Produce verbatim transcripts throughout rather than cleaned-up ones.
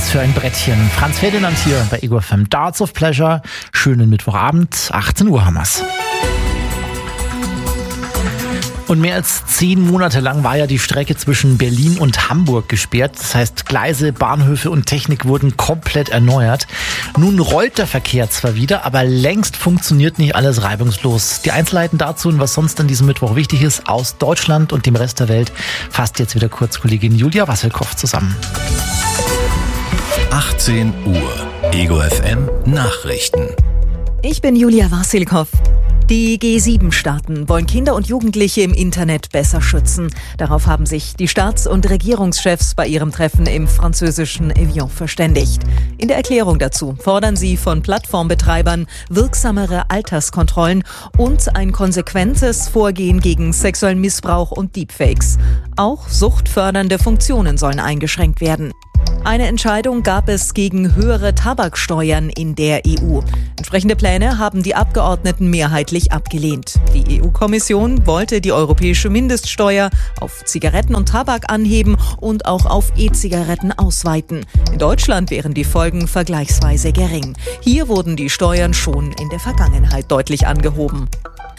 Was für ein Brettchen. Franz Ferdinand hier bei Ego F M. Darts of Pleasure. Schönen Mittwochabend, achtzehn Uhr haben wir's. Und mehr als zehn Monate lang war ja die Strecke zwischen Berlin und Hamburg gesperrt. Das heißt, Gleise, Bahnhöfe und Technik wurden komplett erneuert. Nun rollt der Verkehr zwar wieder, aber längst funktioniert nicht alles reibungslos. Die Einzelheiten dazu und was sonst an diesem Mittwoch wichtig ist, aus Deutschland und dem Rest der Welt, fasst jetzt wieder kurz Kollegin Julia Wasselkoff zusammen. achtzehn Uhr. Ego F M Nachrichten. Ich bin Julia Wassilkow. Die G sieben Staaten wollen Kinder und Jugendliche im Internet besser schützen. Darauf haben sich die Staats- und Regierungschefs bei ihrem Treffen im französischen Evian verständigt. In der Erklärung dazu fordern sie von Plattformbetreibern wirksamere Alterskontrollen und ein konsequentes Vorgehen gegen sexuellen Missbrauch und Deepfakes. Auch suchtfördernde Funktionen sollen eingeschränkt werden. Eine Entscheidung gab es gegen höhere Tabaksteuern in der E U. Entsprechende Pläne haben die Abgeordneten mehrheitlich abgelehnt. Die E U-Kommission wollte die europäische Mindeststeuer auf Zigaretten und Tabak anheben und auch auf E-Zigaretten ausweiten. In Deutschland wären die Folgen vergleichsweise gering. Hier wurden die Steuern schon in der Vergangenheit deutlich angehoben.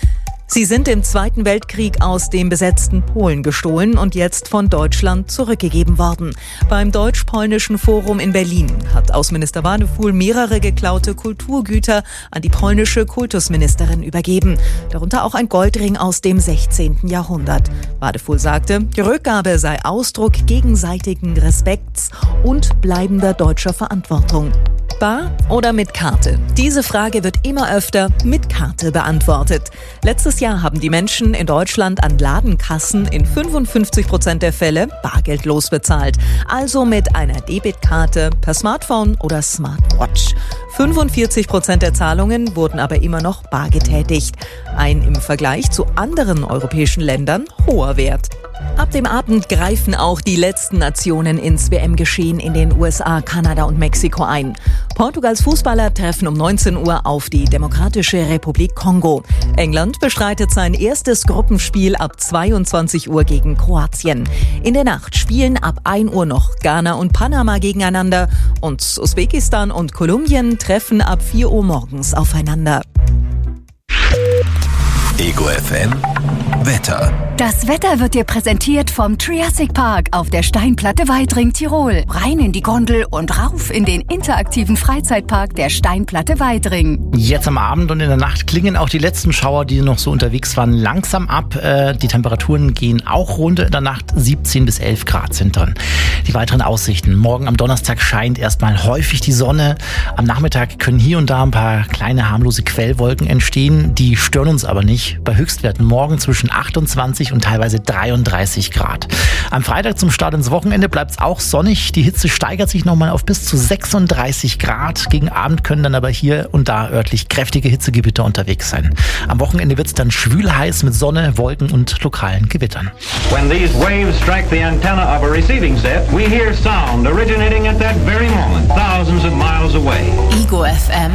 Sie sind im Zweiten Weltkrieg aus dem besetzten Polen gestohlen und jetzt von Deutschland zurückgegeben worden. Beim Deutsch-Polnischen Forum in Berlin hat Außenminister Wadefuhl mehrere geklaute Kulturgüter an die polnische Kultusministerin übergeben. Darunter auch ein Goldring aus dem sechzehnten Jahrhundert. Wadefuhl sagte, die Rückgabe sei Ausdruck gegenseitigen Respekts und bleibender deutscher Verantwortung. Bar oder mit Karte? Diese Frage wird immer öfter mit Karte beantwortet. Letztes Jahr haben die Menschen in Deutschland an Ladenkassen in fünfundfünfzig Prozent der Fälle bargeldlos bezahlt. Also mit einer Debitkarte per Smartphone oder Smartwatch. fünfundvierzig Prozent der Zahlungen wurden aber immer noch bar getätigt. Ein im Vergleich zu anderen europäischen Ländern hoher Wert. Ab dem Abend greifen auch die letzten Nationen ins W M-Geschehen in den U S A, Kanada und Mexiko ein. Portugals Fußballer treffen um neunzehn Uhr auf die Demokratische Republik Kongo. England bestreitet sein erstes Gruppenspiel ab zweiundzwanzig Uhr gegen Kroatien. In der Nacht spielen ab ein Uhr noch Ghana und Panama gegeneinander und Usbekistan und Kolumbien treffen ab vier Uhr morgens aufeinander. Ego F M Wetter. Das Wetter wird dir präsentiert vom Triassic Park auf der Steinplatte Weidring, Tirol. Rein in die Gondel und rauf in den interaktiven Freizeitpark der Steinplatte Weidring. Jetzt am Abend und in der Nacht klingen auch die letzten Schauer, die noch so unterwegs waren, langsam ab. Die Temperaturen gehen auch runter in der Nacht. siebzehn bis elf Grad sind drin. Die weiteren Aussichten. Morgen am Donnerstag scheint erstmal häufig die Sonne. Am Nachmittag können hier und da ein paar kleine harmlose Quellwolken entstehen. Die stören uns aber nicht. Bei Höchstwerten morgen zwischen achtundzwanzig und teilweise dreiunddreißig Grad. Am Freitag zum Start ins Wochenende bleibt es auch sonnig. Die Hitze steigert sich nochmal auf bis zu sechsunddreißig Grad. Gegen Abend können dann aber hier und da örtlich kräftige Hitzegewitter unterwegs sein. Am Wochenende wird es dann schwül heiß mit Sonne, Wolken und lokalen Gewittern. When these waves strike the antenna of a receiving set, we hear sound originating at that very moment, thousands of miles away. Ego F M.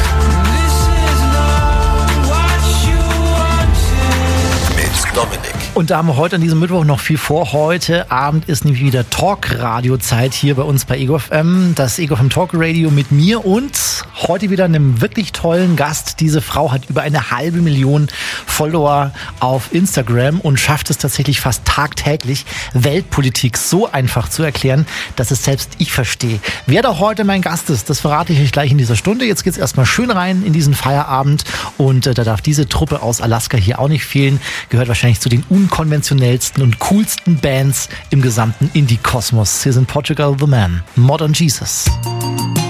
Dominik. Und da haben wir heute an diesem Mittwoch noch viel vor. Heute Abend ist nämlich wieder Talk-Radio-Zeit hier bei uns bei Ego F M. Das Ego F M Talk Radio mit mir und heute wieder einem wirklich tollen Gast. Diese Frau hat über eine halbe Million Follower auf Instagram und schafft es tatsächlich fast tagtäglich, Weltpolitik so einfach zu erklären, dass es selbst ich verstehe. Wer da heute mein Gast ist, das verrate ich euch gleich in dieser Stunde. Jetzt geht's erstmal schön rein in diesen Feierabend und äh, da darf diese Truppe aus Alaska hier auch nicht fehlen. Gehört wahrscheinlich zu den unkonventionellsten und coolsten Bands im gesamten Indie-Kosmos. Hier sind Portugal The Man, Modern Jesus.